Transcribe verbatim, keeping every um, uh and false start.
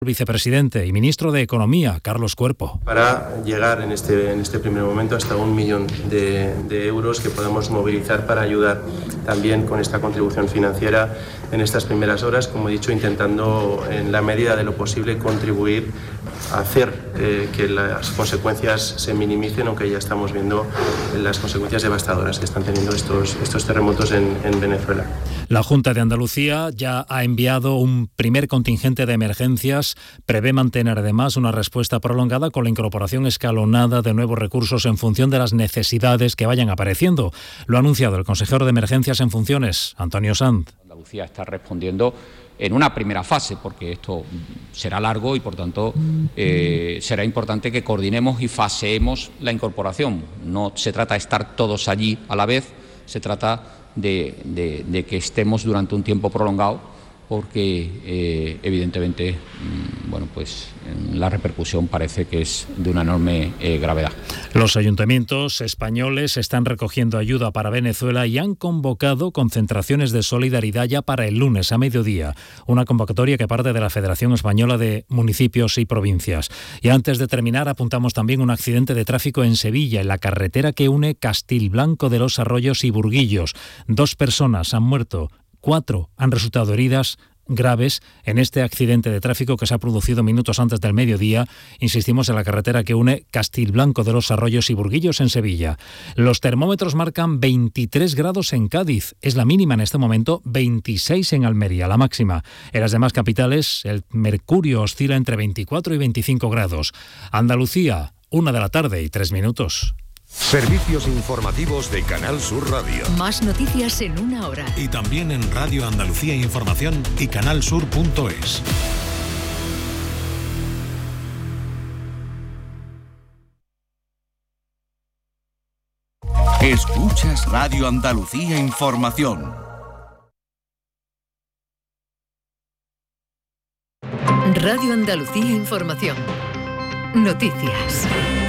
Vicepresidente y ministro de Economía, Carlos Cuerpo. Para llegar en este, en este primer momento hasta un millón de, de euros que podamos movilizar para ayudar también con esta contribución financiera en estas primeras horas, como he dicho, intentando en la medida de lo posible contribuir a hacer eh, que las consecuencias se minimicen, aunque ya estamos viendo las consecuencias devastadoras que están teniendo estos, estos terremotos en, en Venezuela. La Junta de Andalucía ya ha enviado un primer contingente de emergencias. Prevé mantener además una respuesta prolongada con la incorporación escalonada de nuevos recursos en función de las necesidades que vayan apareciendo. Lo ha anunciado el consejero de Emergencias en funciones, Antonio Sanz. Andalucía está respondiendo en una primera fase, porque esto será largo y, por tanto, eh, será importante que coordinemos y faseemos la incorporación. No se trata de estar todos allí a la vez, se trata de, de, de que estemos durante un tiempo prolongado, porque eh, evidentemente, bueno, pues la repercusión parece que es de una enorme eh, gravedad. Los ayuntamientos españoles están recogiendo ayuda para Venezuela y han convocado concentraciones de solidaridad ya para el lunes a mediodía, una convocatoria que parte de la Federación Española de Municipios y Provincias. Y antes de terminar, apuntamos también un accidente de tráfico en Sevilla, en la carretera que une Castilblanco de los Arroyos y Burguillos. Dos personas han muerto. Cuatro han resultado heridas graves en este accidente de tráfico que se ha producido minutos antes del mediodía, insistimos, en la carretera que une Castilblanco de los Arroyos y Burguillos en Sevilla. Los termómetros marcan veintitrés grados en Cádiz, es la mínima en este momento, veintiséis en Almería, la máxima. En las demás capitales el mercurio oscila entre veinticuatro y veinticinco grados. Andalucía, una de la tarde y tres minutos. Servicios informativos de Canal Sur Radio. Más noticias en una hora. Y también en Radio Andalucía Información y canal sur punto es. Escuchas Radio Andalucía Información. Radio Andalucía Información. Noticias.